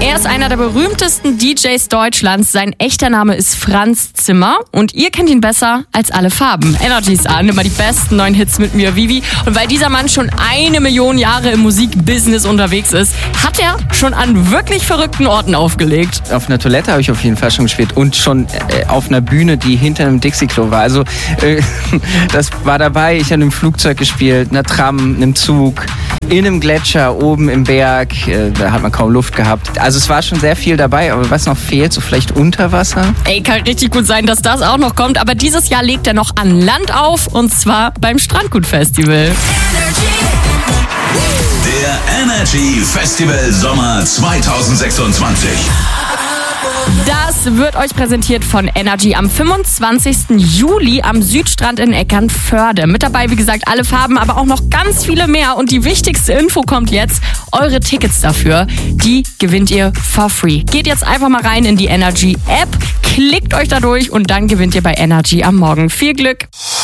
Er ist einer der berühmtesten DJs Deutschlands. Sein echter Name ist Franz Zimmer und ihr kennt ihn besser als alle Farben. Energy ist an, immer die besten neuen Hits mit mir, Vivi. Und weil dieser Mann schon 1 Million Jahre im Musikbusiness unterwegs ist, hat er schon an wirklich verrückten Orten aufgelegt. Auf einer Toilette habe ich auf jeden Fall schon gespielt und schon auf einer Bühne, die hinter einem Dixie-Klo war. Also das war dabei. Ich habe in einem Flugzeug gespielt, einer Tram, einem Zug, in einem Gletscher, oben im Berg. Da hat man kaum Luft gehabt. Also es war schon sehr viel dabei, aber was noch fehlt, so vielleicht unter Wasser? Ey, kann richtig gut sein, dass das auch noch kommt. Aber dieses Jahr legt er noch an Land auf und zwar beim Strandgut-Festival. Der Energy Festival Sommer 2026. Das wird euch präsentiert von Energy am 25. Juli am Südstrand in Eckernförde. Mit dabei, wie gesagt, alle Farben, aber auch noch ganz viele mehr. Und die wichtigste Info kommt jetzt. Eure Tickets dafür, die gewinnt ihr for free. Geht jetzt einfach mal rein in die Energy App, klickt euch da durch und dann gewinnt ihr bei Energy am Morgen. Viel Glück!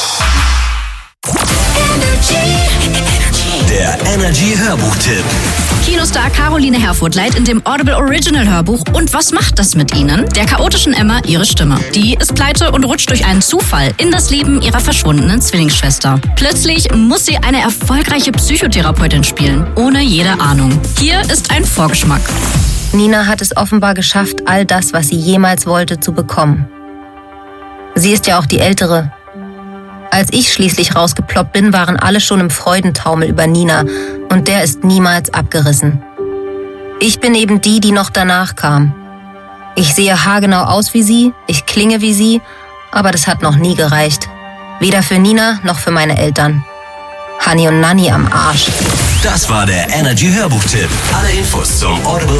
Der Energy Hörbuchtipp. Kinostar Caroline Herfurth leiht in dem Audible Original Hörbuch Und was macht das mit ihnen? Der chaotischen Emma ihre Stimme. Die ist pleite und rutscht durch einen Zufall in das Leben ihrer verschwundenen Zwillingsschwester. Plötzlich muss sie eine erfolgreiche Psychotherapeutin spielen, ohne jede Ahnung. Hier ist ein Vorgeschmack. Nina hat es offenbar geschafft, all das, was sie jemals wollte, zu bekommen. Sie ist ja auch die Ältere. Als ich schließlich rausgeploppt bin, waren alle schon im Freudentaumel über Nina und der ist niemals abgerissen. Ich bin eben die, die noch danach kam. Ich sehe haargenau aus wie sie, ich klinge wie sie, aber das hat noch nie gereicht. Weder für Nina noch für meine Eltern. Hani und Nanni am Arsch. Das war der Energy Hörbuchtipp. Alle Infos zum Audible